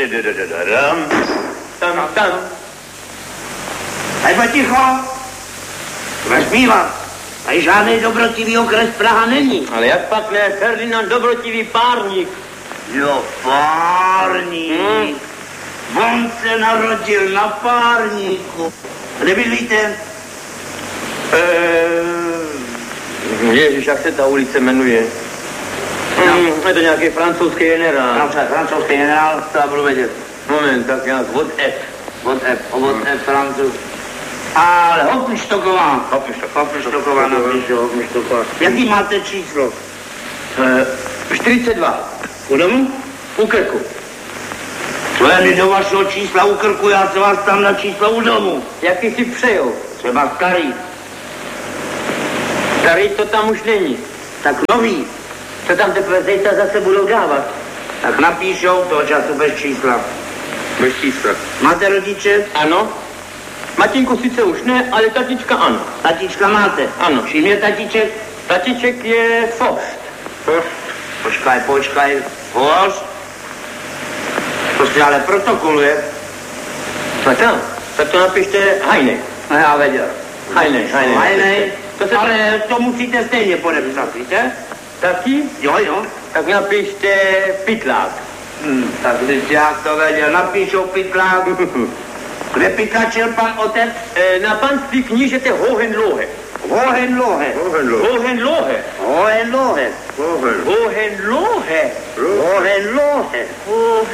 Tam, tam. Hejba ticho. Nesmívat. Tady žádný dobrotivý okres Praha není. Ale jak pak ne, Ferdinand Dobrotivý párník. Jo, párník. On se narodil na párníku. Kde bydlíte? Ježiš, jak se ta ulice jmenuje? Je to nějaký francouzský generál. Francouzský generál, to já budu vědět. Moment, tak nějak od F. Od F, Francouz. Ale Hoppenstocková. Hoppenstocková napíšu, Hoppenstocková. Jaký máte číslo? 42. U domu? U krku. Co je do vašeho čísla u krku, já se vás tam na číslo u domu. Jaký si přejou? Třeba starý. Starý to tam už není. Tak nový. To tam teprve zítra zase budou dávat. Tak napíšou toho času bez čísla. Bez čísla. Máte rodiče? Ano. Matinku sice už ne, ale tatička ano. Tatička máte? Ano. Čím je tatiček? Tatiček je Forst. Počkaj. Forst? To si ale protokoluje. A tam, tak to napište Heine. No já věděl. Heine. Ale to musíte stejně podepsat, víte? Taky? Jo. Tak napište Pytlák. Tak když jak to věděl, napíšou Pytlák. Kde pytlačil pan otec? Na panství knížete Hohenlohe. Hohenlohe. Hohenlohe.